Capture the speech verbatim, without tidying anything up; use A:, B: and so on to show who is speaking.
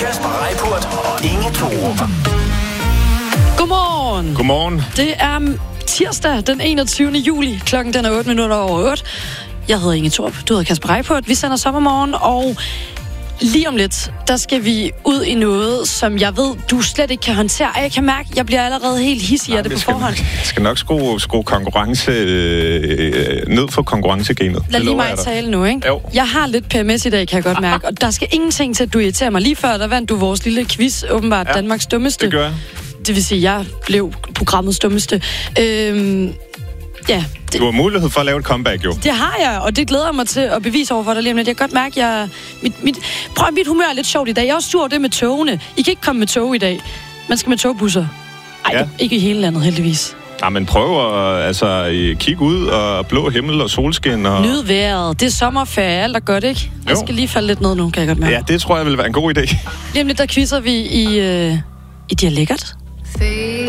A: Kasper Reippurt og Inge Thorup.
B: Godmorgen.
C: Godmorgen.
B: Det er tirsdag den enogtyvende juli. Klokken den er otte minutter over otte. Jeg hedder Inge Thorup. Du hedder Kasper Reippurt. Vi sender sommermorgen, og lige om lidt, der skal vi ud i noget, som jeg ved, du slet ikke kan håndtere. Og jeg kan mærke, at jeg bliver allerede helt hissig af det på
C: skal,
B: forhånd.
C: Jeg skal nok skrue, skrue konkurrence øh, ned for konkurrencegenet.
B: Lad lige mig tale nu, ikke?
C: Jo.
B: Jeg har lidt P M S i dag, kan jeg godt mærke. Og der skal ingenting til, at du irriterer mig. Lige før, der vandt du vores lille quiz, åbenbart ja, Danmarks dummeste.
C: Det gør jeg.
B: Det vil sige, at jeg blev programmets dummeste. Øhm, ja. Det,
C: du har mulighed for at lave et comeback, jo.
B: Det har jeg, og det glæder jeg mig til at bevise over for dig lige om lidt. Jeg kan godt mærke, at jeg, mit, mit, prøv, mit humør er lidt sjovt i dag. Jeg er også sur over det med togene. I kan ikke komme med tog i dag. Man skal med togbusser. Ej, ja. Ikke i hele landet, heldigvis.
C: Ja, men prøv at altså, kigge ud og blå himmel og solskin. Og...
B: Nyd vejret. Det er sommerferie, alt er godt, ikke? Jeg skal lige falde lidt ned nu, kan jeg godt mærke.
C: Ja, det tror jeg vil være en god idé.
B: Lige om lidt, der quizzer vi i, øh, i dialekt.